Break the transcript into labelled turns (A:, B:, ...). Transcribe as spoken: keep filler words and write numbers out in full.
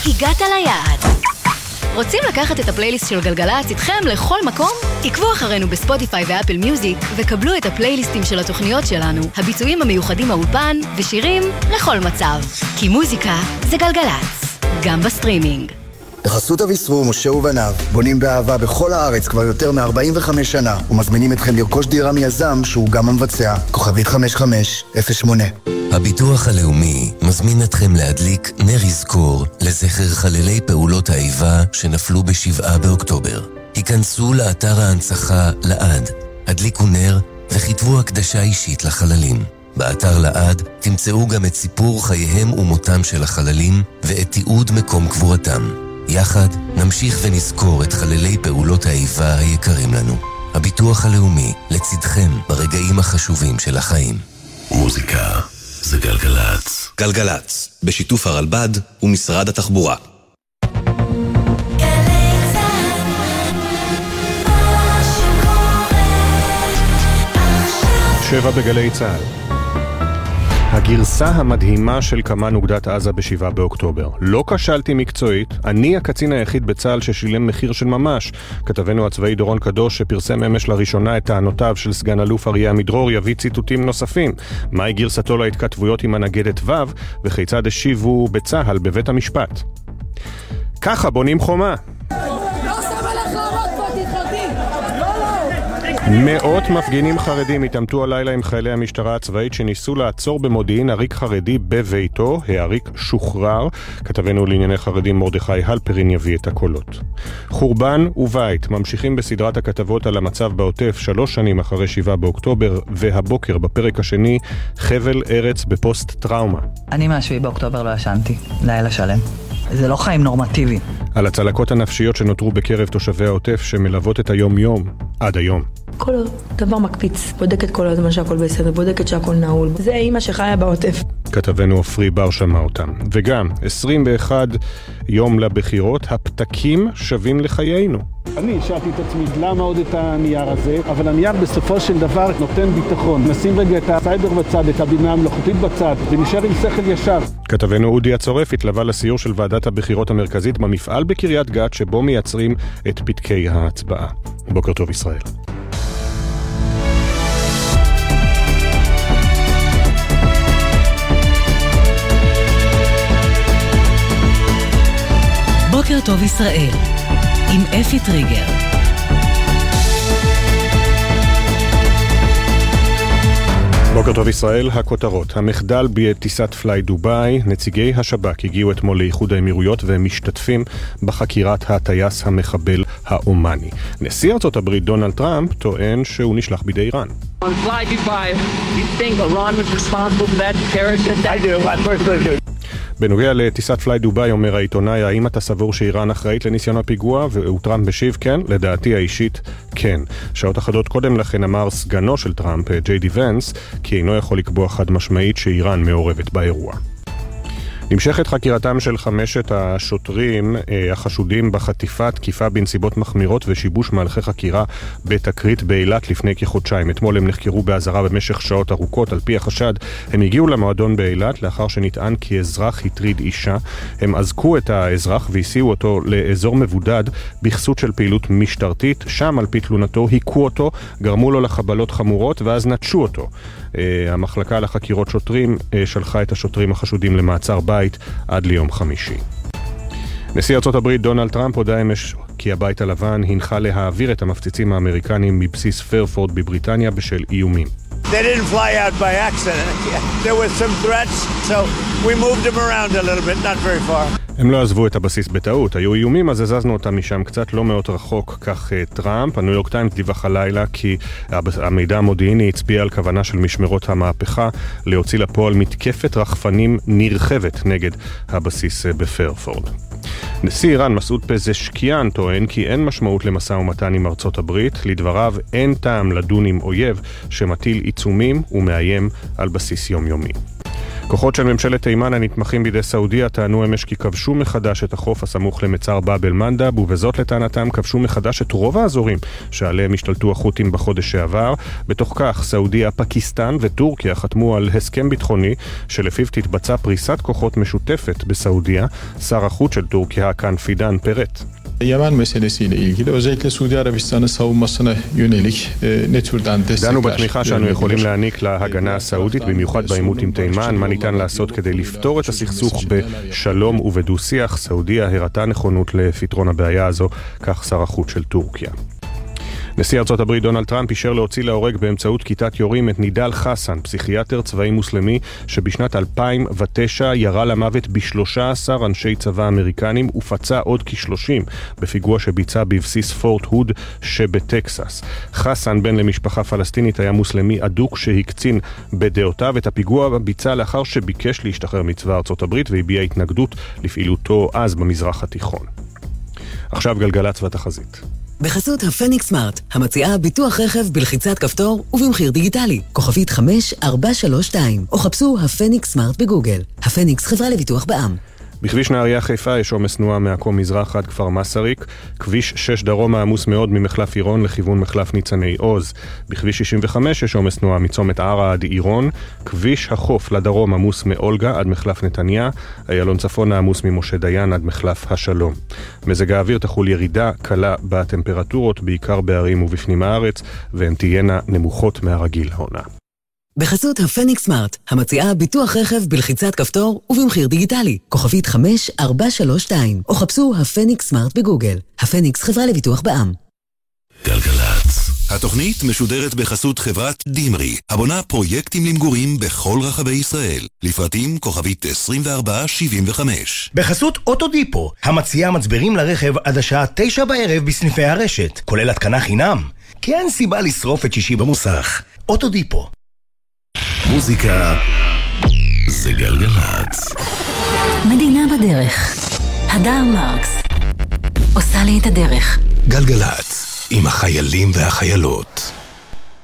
A: הגעת ליעד. רוצים לקחת את הפלייליסט של גלגלצ איתכם לכל מקום? עקבו אחרינו בספוטיפיי ואפל מיוזיק וקבלו את הפלייליסטים של התוכניות שלנו, הביצועים המיוחדים מהאולפן ושירים לכל מצב. כי מוזיקה זה גלגלצ, גם בסטרימינג.
B: בחסות אביסרום, משה ובניו, בונים באהבה בכל הארץ כבר יותר מ-ארבעים וחמש שנה, ומזמינים אתכם לרכוש דירה מיזם שהוא גם המבצע. כוכבית חמש חמש אפס שמונה.
C: הביטוח הלאומי מזמין אתכם להדליק נר יזכור לזכר חללי פעולות האיבה שנפלו בשבעה באוקטובר. היכנסו לאתר ההנצחה לעד, הדליקו נר וכתבו הקדשה אישית לחללים. באתר לעד תמצאו גם את סיפור חייהם ומותם של החללים ואת תיעוד מקום קבורתם. יחד נמשיך ונזכור את חללי פעולות האיבה היקרים לנו. הביטוח הלאומי לצדכם ברגעים החשובים של החיים.
D: מוזיקה זה גלגלצ.
E: גלגלצ, בשיתוף הרלב"ד ומשרד התחבורה.
F: שבע בגלי צהל. הגרסה המדהימה של כמה נוגדת עזה בשבעה באוקטובר. לא כשלתי מקצועית, אני הקצין היחיד בצה"ל ששילם מחיר של ממש. כתבנו הצבאי דורון קדוש שפרסם אמש לראשונה את טענותיו של סגן אלוף אריה עמידרור יביא ציטוטים נוספים. מהי גרסתו להתכתבויות עם הנגדת ו' וכיצד השיבו בצה"ל בבית המשפט. ככה בונים חומה. מאות מפגינים חרדים התעמתו הלילה עם חיילי המשטרה הצבאית שניסו לעצור במודיעין עריק חרדי בביתו. העריק שוחרר. כתבנו לענייני חרדים מרדכי הלפרין יביא את הקולות. חורבן ובית ממשיכים בסדרת הכתבות על המצב בעוטף שלוש שנים אחרי שבעה באוקטובר, והבוקר בפרק השני חבל ארץ בפוסט טראומה.
G: אני מהשביעי באוקטובר לא ישנתי, לילה שלם. זה לא חיים נורמטיבי.
F: על הצלקות הנפשיות שנותרו בקרב תושבי העוטף שמלוות את היום יום עד היום.
H: כל דבר מקפיץ, בודקת כל הזמן שהכל בסדר, בודקת שהכל נעול. זה אימא שחיה בעוטף.
F: כתבנו עפרי בר שמע אותם. וגם עשרים ואחד יום לבחירות, הפתקים שווים לחיינו.
I: אני שאלתי את עצמי למה עוד את הנייר הזה, אבל הנייר בסופו של דבר נותן ביטחון. נשים רגע את הסייבר בצד, את הבינה המלאכותית בצד, ונשאר עם שכל ישר.
F: כתבנו אודי הצורף התלווה לסיור של ועדת הבחירות המרכזית במפעל בקריית גת, שבו מייצרים את פתקי ההצבעה. בוקר טוב ישראל.
A: בוקר טוב ישראל עם אפי טריגר.
F: בוקר טוב ישראל, הכותרות. המחדל בטיסת פליי דוביי, נציגי השב"כ הגיעו אתמול לאיחוד האמירויות והם משתתפים בחקירת הטייס המחבל האומני. נשיא ארצות הברית דונלד טראמפ טוען שהוא נשלח בידי איראן.
J: On Fly Dubai, you think Iran was responsible for that terrorist attack? I do, I personally do.
F: בנוגע לטיסת פליי דוביי אומר העיתונאי, האם אתה סבור שאיראן אחראית לניסיון הפיגוע? והוא טראמפ משיב כן, לדעתי האישית כן. שעות אחדות קודם לכן אמר סגנו של טראמפ, ג'יי די ונס, כי אינו יכול לקבוע חד משמעית שאיראן מעורבת באירוע. נמשכת חקירתם של חמשת השוטרים החשודים בחטיפה, תקיפה בנסיבות מחמירות ושיבוש מהלכי חקירה בתקרית באילת לפני כחודשיים. אתמול הם נחקרו באזהרה במשך שעות ארוכות. על פי החשד, הם הגיעו למועדון באילת לאחר שנטען כי אזרח הטריד אישה. הם אזקו את האזרח והסיעו אותו לאזור מבודד בכסות של פעילות משטרתית. שם על פי תלונתו היכו אותו, גרמו לו לחבלות חמורות ואז נטשו אותו. המחלקה לחקירות שוטרים שלחה את השוטרים החשודים למעצר בית עד ליום חמישי. נשיא ארצות הברית דונלד טראמפ הודע אמש כי הבית הלבן הנחה להעביר את המפציצים האמריקנים מבסיס פרפורד בבריטניה בשל איומים.
K: They didn't fly out by accident. There were some threats, so we moved them around a little bit, not very far.
F: הם לא עזבו את הבסיס בטעות, היו איומים, אז הזזנו אותם משם קצת, לא מאוד רחוק, כך טראמפ. הניו יורק טיימס דיווח הלילה כי המידע המודיעיני הצביע על כוונה של משמרות המהפכה להוציא לפועל מתקפת רחפנים נרחבת נגד הבסיס בפרפורד. נשיא איראן מסעוד פזשקיאן טוען כי אין משמעות למשא ומתן עם ארצות הברית. לדבריו אין טעם לדון עם אויב שמטיל עיצומים ומאיים על בסיס יומיומי. כוחות של ממשלת תימן הנתמכים בידי סעודיה טענו אמש כי כבשו מחדש את החוף הסמוך למצר באב אל-מנדב, ובזאת לטענתם כבשו מחדש את רוב האזורים שעליהם השתלטו החות'ים בחודש שעבר. בתוך כך סעודיה, פקיסטן וטורקיה חתמו על הסכם ביטחוני שלפיו titbacca פריסת כוחות משותפת בסעודיה. שר החוץ של טורקיה כאן פידן פרט.
L: Yemen meselesiyle ilgili özellikle Suudi Arabistan'ın savunmasına yönelik e, ne türden destekler.
F: דנו בתמיכה שאנו יכולים להעניק להגנה הסעודית, במיוחד בעימות עם תימן, מה ניתן לעשות כדי לפתור את הסכסוך בשלום ובדו-שיח. סעודיה הראתה נכונות לפתרון הבעיה הזו, כך שר החוץ של טורקיה. נשיא ארצות הברית דונלד טראמפ אישר להוציא להורג באמצעות כיתת יורים את נידאל חסן, פסיכיאטר צבאי מוסלמי שבשנת אלפיים ותשע ירה למוות ב-שלושה עשר אנשי צבא אמריקנים ופצע עוד כ-שלושים בפיגוע שביצע בבסיס פורט הוד שבטקסס. חסן, בן למשפחה פלסטינית, היה מוסלמי אדוק שהקצין בדעותיו. את הפיגוע ביצע לאחר שביקש להשתחרר מצבא ארצות הברית והביע התנגדות לפעילותו אז במזרח התיכון. עכשיו גלגלצ והתחזית.
M: בחסות הפניקס סמארט, המציעה ביטוח רכב בלחיצת כפתור ובמחיר דיגיטלי. כוכבית חמש ארבע שלוש שתיים, או חפשו הפניקס סמארט בגוגל. הפניקס, חברה לביטוח בע"מ.
F: בכביש נהריה חיפה יש עומס תנועה מעכו מזרח עד כפר מסריק. כביש שש דרום עמוס מאוד ממחלף עירון לכיוון מחלף ניצני עוז. בכביש שישים וחמש יש עומס תנועה מצומת ערה עד עירון. כביש החוף לדרום עמוס מאולגה עד מחלף נתניה. איילון צפון עמוס ממשה דיין עד מחלף השלום. מזג האוויר תחול ירידה קלה בטמפרטורות, בעיקר בערים ובפנים הארץ, והן תהיינה נמוכות מהרגיל העונה.
M: בחסות הפניקס סמארט, המציעה ביטוח רכב בלחיצת כפתור ובמחיר דיגיטלי. כוכבית חמש ארבע שלוש שתיים, או חפשו הפניקס סמארט בגוגל. הפניקס, חברה לביטוח בע"מ.
D: גלגלצ. התוכנית משודרת בחסות חברת דימרי, הבונה פרויקטים למגורים בכל רחבי ישראל. לפרטים כוכבית עשרים וארבע שבעים וחמש.
N: בחסות אוטודיפו, המציעה מצברים לרכב עד השעה תשע בערב בסניפי הרשת, כולל התקנה חינם. כי אין סיבה לשרוף את שישי במוסך. אוטודיפו.
D: מוזיקה זה גלגלצ.
A: מדינה בדרך. הדר מרקס עושה לי את הדרך.
D: גלגלצ עם החיילים והחיילות.